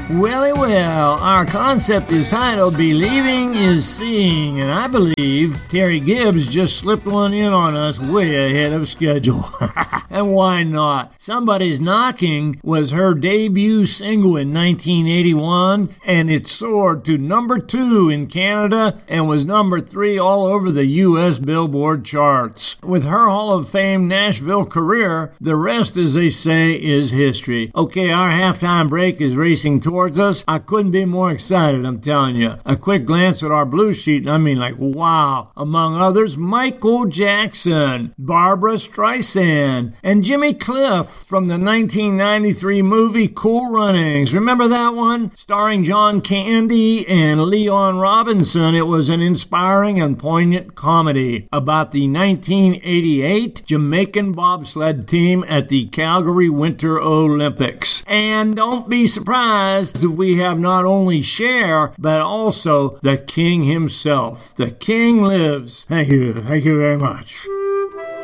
Well, our concept is titled Believing is Seeing, and I believe Terry Gibbs just slipped one in on us way ahead of schedule. And why not? Somebody's Knocking was her debut single in 1981, and it soared to number 2 in Canada and was number 3 all over the U.S. Billboard charts. With her Hall of Fame Nashville career, the rest, as they say, is history. Okay, our halftime break is racing towards us. I couldn't be more excited, I'm telling you. A quick glance at our blue sheet, and I mean like, wow. Among others, Michael Jackson, Barbara Streisand, and Jimmy Cliff from the 1993 movie Cool Runnings. Remember that one? Starring John Candy and Leon Robinson. It was an inspiring and poignant comedy about the 1988 Jamaican bobsled team at the Calgary Winter Olympics. And don't be surprised if we have not only Cher, but also the King himself. The King lives. Thank you very much.